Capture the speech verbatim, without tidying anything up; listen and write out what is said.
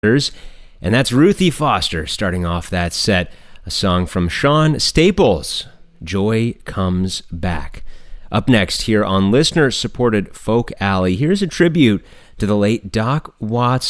And that's Ruthie Foster starting off that set, a song from Sean Staples, Joy Comes Back. Up next here on listener-supported Folk Alley, here's a tribute to the late Doc Watts